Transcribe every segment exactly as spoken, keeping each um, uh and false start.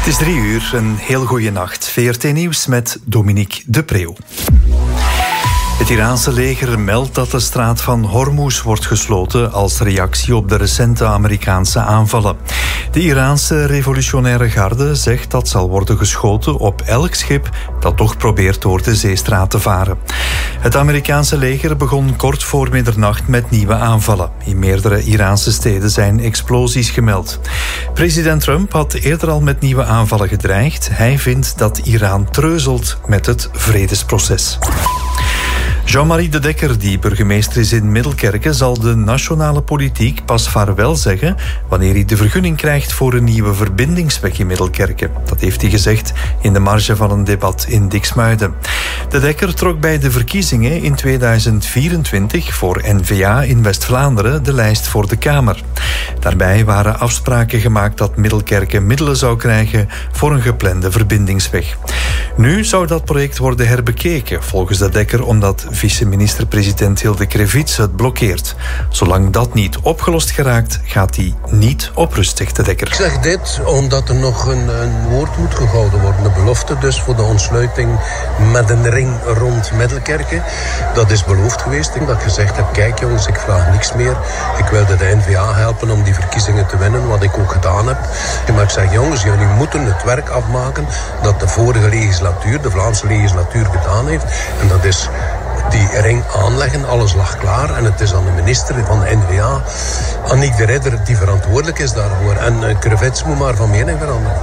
Het is drie uur, een heel goede nacht. V R T Nieuws met Dominique de Preeuw. Het Iraanse leger meldt dat de straat van Hormuz wordt gesloten als reactie op de recente Amerikaanse aanvallen. De Iraanse revolutionaire garde zegt dat zal worden geschoten op elk schip dat toch probeert door de zeestraat te varen. Het Amerikaanse leger begon kort voor middernacht met nieuwe aanvallen. In meerdere Iraanse steden zijn explosies gemeld. President Trump had eerder al met nieuwe aanvallen gedreigd. Hij vindt dat Iran treuzelt met het vredesproces. Jean-Marie De Dekker, die burgemeester is in Middelkerke, zal de nationale politiek pas vaarwel zeggen wanneer hij de vergunning krijgt voor een nieuwe verbindingsweg in Middelkerke. Dat heeft hij gezegd in de marge van een debat in Diksmuiden. De Dekker trok bij de verkiezingen in tweeduizend vierentwintig voor N V A in West-Vlaanderen de lijst voor de Kamer. Daarbij waren afspraken gemaakt dat Middelkerke middelen zou krijgen voor een geplande verbindingsweg. Nu zou dat project worden herbekeken, volgens De Dekker, omdat vice-minister-president Hilde Krevits het blokkeert. Zolang dat niet opgelost geraakt, gaat hij niet op rust, zegt De Dekker. Ik zeg dit omdat er nog een, een woord moet gehouden worden. De belofte dus voor de ontsluiting met een ring rond Middelkerke. Dat is beloofd geweest. Dat ik gezegd heb, kijk jongens, ik vraag niks meer. Ik wilde de N V A helpen om die verkiezingen te winnen, wat ik ook gedaan heb. Maar ik zeg, jongens, jullie moeten het werk afmaken dat de vorige legislatuur, de Vlaamse legislatuur, gedaan heeft. En dat is die ring aanleggen, alles lag klaar. En het is aan de minister van de N V A, Annick de Ridder, die verantwoordelijk is daarvoor. En uh, Krevits moet maar van mening veranderen.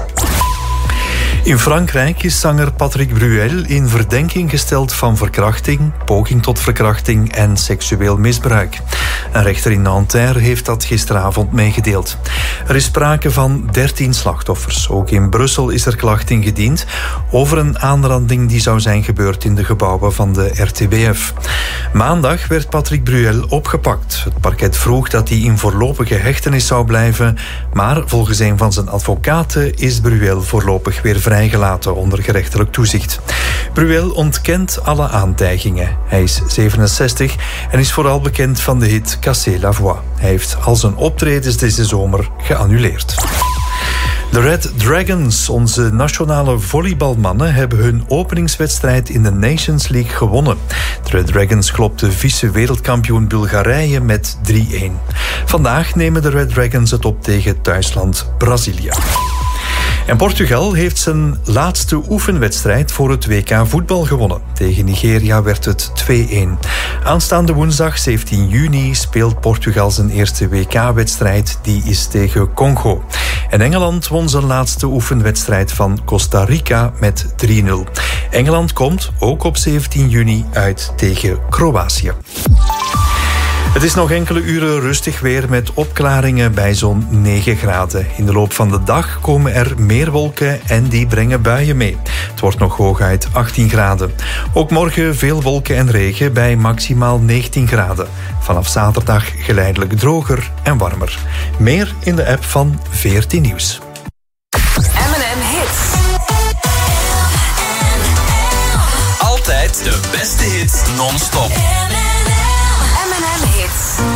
In Frankrijk is zanger Patrick Bruel in verdenking gesteld van verkrachting, poging tot verkrachting en seksueel misbruik. Een rechter in Nanterre heeft dat gisteravond meegedeeld. Er is sprake van dertien slachtoffers. Ook in Brussel is er klacht ingediend over een aanranding die zou zijn gebeurd in de gebouwen van de R T B F. Maandag werd Patrick Bruel opgepakt. Het parket vroeg dat hij in voorlopige hechtenis zou blijven, maar volgens een van zijn advocaten is Bruel voorlopig weer vrijgelaten onder gerechtelijk toezicht. Bruel ontkent alle aantijgingen. Hij is zevenenzestig en is vooral bekend van de hit Cassez la Voix. Hij heeft al zijn optredens deze zomer geannuleerd. De Red Dragons, onze nationale volleybalmannen, hebben hun openingswedstrijd in de Nations League gewonnen. De Red Dragons klopte vice-wereldkampioen Bulgarije met drie-een. Vandaag nemen de Red Dragons het op tegen thuisland Brazilië. En Portugal heeft zijn laatste oefenwedstrijd voor het W K voetbal gewonnen. Tegen Nigeria werd het twee-een. Aanstaande woensdag zeventien juni speelt Portugal zijn eerste W K-wedstrijd. Die is tegen Congo. En Engeland won zijn laatste oefenwedstrijd van Costa Rica met drie-nul. Engeland komt ook op zeventien juni uit tegen Kroatië. Het is nog enkele uren rustig weer met opklaringen bij zo'n negen graden. In de loop van de dag komen er meer wolken en die brengen buien mee. Het wordt nog hooguit achttien graden. Ook morgen veel wolken en regen bij maximaal negentien graden. Vanaf zaterdag geleidelijk droger en warmer. Meer in de app van V R T Nieuws. M en M Hits. Altijd de beste hits non-stop. M en M Hits.